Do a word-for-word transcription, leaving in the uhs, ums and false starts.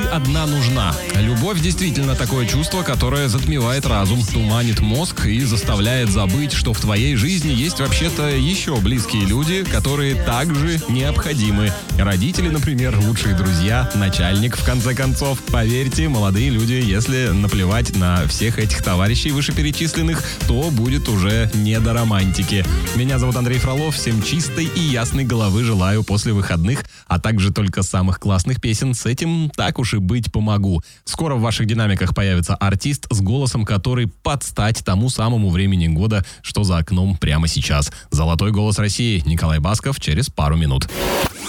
одна нужна. Любовь действительно такое чувство, которое затмевает разум, туманит мозг и заставляет забыть, что в твоей жизни есть вообще-то еще близкие люди, которые также необходимы. Родители, например, лучшие друзья, начальник, в конце концов. Поверьте, молодые люди, если наплевать на всех этих товарищей вышеперечисленных, то будет уже не до романтики. Меня зовут Андрей Фролов, всем чистой и ясной головы желаю после выходных, а также только самых классных песен. С этим, так уж и быть, помогу. Скоро в ваших динамиках появится артист с голосом, который под стать тому самому времени года, что за окном прямо сейчас. Золотой голос России. Николай Басков через пару минут.